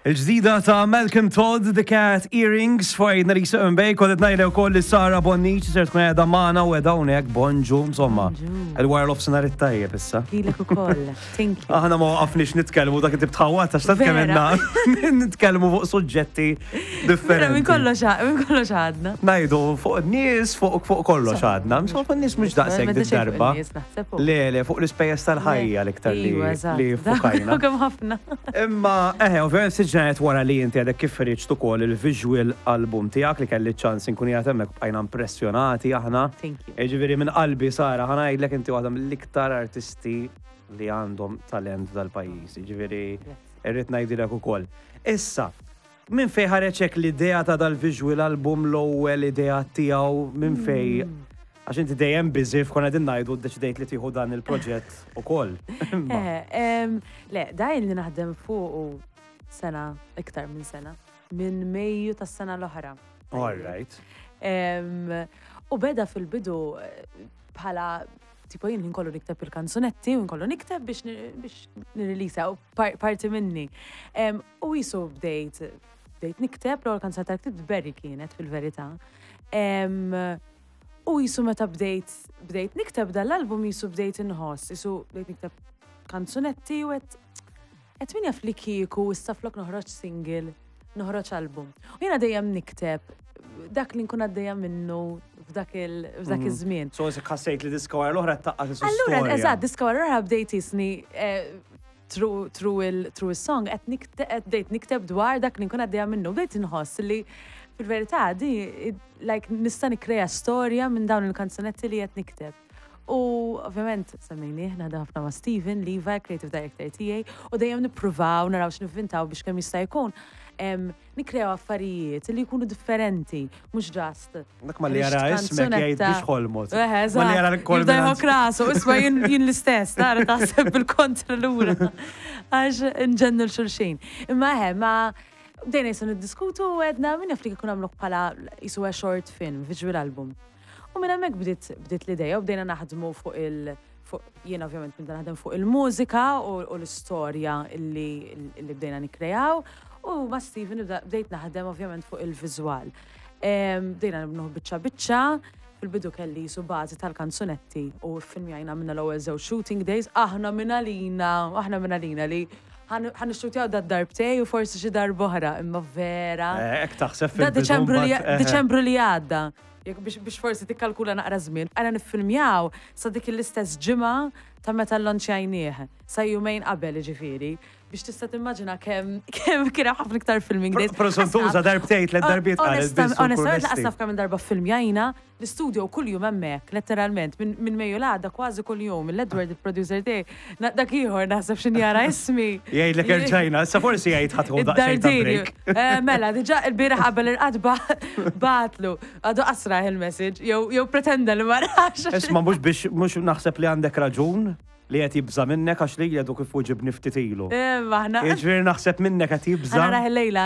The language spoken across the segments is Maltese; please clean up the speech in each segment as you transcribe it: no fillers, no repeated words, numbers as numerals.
Il-ġdida ta' Malcolm Todd, The Cat Earrings, fajna li seqen bej, kodet najda u koll li Sara Bonnici, sert kun għeda maħna u għeda unek, bonġu, insomma. Il-wire of senar it-tajjeb, issa. Lilek u koll, thank you. Aħna ma għafnix nitkelmu, dak tib tħawat, għax ta' tkemmenna, nitkelmu fuq suġġetti differenti. Minn kollox għadna. Najdu fuq n-nis, fuq kollox għadna, msoffa n-nis mux daqseg d-darba. Le, fuq l-ispejjes tal-ħajja l-iktar li fukajna. Imma, ovvijament ġenet wara li jinti għadek kif riċtu kol il-visual album tijak li kelli ċans nkun jgħatemmek bħajna impressjonati aħna. Ġiviri minn qalbi Sara, ħana għidlek inti għadam l-iktar artisti li għandhom talent dal-pajis. Ġiviri, irrit najdilek u kol. Issa, minn fej ħareċek l-idea ta' dal-visual album l-ewwel idea tijaw, minn fej għax inti dejjem biżif kon għedin najdu d-deċidejt li tiħu dan il-proġett u kol. Le, dajn li naħdem fuq sena, iktar minn sena, minn Mejju tas sena l-oħra. All right. U beda fil-bidu bħala tipo jien nkollu nikteb il-kanzunetti u nkollu nikteb biex nirrelisa u parti minni. U jisu bdejt nikteb l-għol kanzunetta ktib Berry kienet fil-verità. U jisu meta bdejt nikteb dal-album jisu bdejt inħoss, jisu bdejt nikteb kanzunetti u Et min jaf li kieku istaflok noħroġ single, noħroġ album. U jena dejjem nikteb dak li nkun għaddejja minnu f'dak iż-żmien. So jisek ħassejt li diskawar l-oħra taqqas is-storja. Allura, eżatt, diskawar l-oħra bdejt jisni through il-song qed bdejt nikteb dwar dak li nkun għaddejja minnu. Bdejt inħoss li fil-verità di nista' nikkrea storja minn dawn il-kanzunetti li qed nikteb. U ovvjament, semmejni, ħna ħafna ma' Steven, Levi, Creative Director tiegħi, u dejjem nippruvaw, naraw x'nivvintaw biex kemm jista' jkun. Nikrew affarijiet li jkunu differenti, mhux ġast. Dak ma li jara ismek jgħid biex ħolmot. Ma li jara l-kol. Jibdajħok rasu, isma jien l-istess, tara taħseb bil-kontra lura. Għax nġennu l-xulxin. Imma ma bdejna jisu niddiskutu u għedna minn jaflik ikun għamlok bħala jisu short film, visual album. U minn hemmhekk bdiet l-idea u bdejna naħdmu fuq jiena ovvjament bdejna naħdem fuq il-mużika u l-istorja li bdejna nikkreaw u ma' Steven bdejt naħdem ovvjament fuq il-viżwal. Bdejna nibnuh biċċa fil-bidu kelli jisu bażi tal-kanzunetti u filmjajna minna l-ewwel żewġ shooting days aħna minn għalina li ħanixtutjaw darbtej u forsi xi darba oħra imma vera. Hekk taħseb fil-bidu. Diċembru li għadda. Biex forsi tikkalkula naqra żmien. Għana niffilmjaw sa dik l-istess ġimgħa ta' meta l-lonċjajnieh. Sa jumejn qabel ġifieri. Biex tista' timmaġina kemm kien ħafna iktar filming days. Prosuntuża darbtejt l darbiet qalet. Onestament laqas naf kemm darba filmjajna l-istudio kuljum hemmhekk, letteralment, minn Mejju l-għadda kważi kuljum. L-Edward il-producer tiegħi dak ieħor naħseb x'in jara ismi. Jgħidlek irġajna, sa forsi jgħid ħadħu daqsxejn ta' break. Mela, diġà il-bieraħ qabel irqad batlu. Għadu qasra il-message, jew pretenda li ma rax. Isma' mhux naħseb li għandek raġun li qed jibża minnek għax li jgħidu kif uġib niftitilu. Maħna. Jiġifieri naħseb minnek qed jibża. Għana raħ il-lejla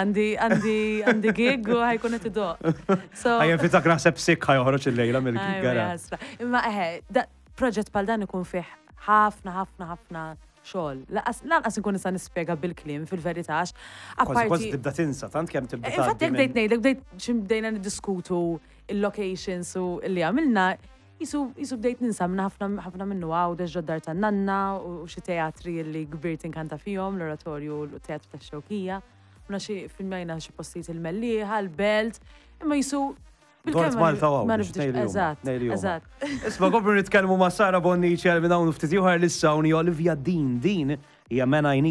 għandi gig u ħajkun qed idoq. Ħajja fitak naħseb sikk ħajħroġ il-lejla mill-gara. Imma proġett bħal dan ikun fih ħafna xogħol. Lanqas inkun nista' nispjega bil-kliem fil-verità għax kważi tibda tinsa, tant kemm tibda tgħaddi. Infatti jekk bdejt ngħidlek bdejna niddiskutu il-locations u li għamilna Jisu bdejt ninsa minna ħafna minnu għaw deġġoddar ta' nanna u xie teatri li gbirt inkanta fihom, l-oratorju u l-teatru ta' xewkija. Mna xie filmjajna xie postijiet il-Melliħa, l-Belt, imma jisu Dort Malta għaw. Eżat. Isma għobru nitkellmu ma' Sara Bonnici għal minna unu ftiti uħar l-issa Olivia Dean hija Men I Need.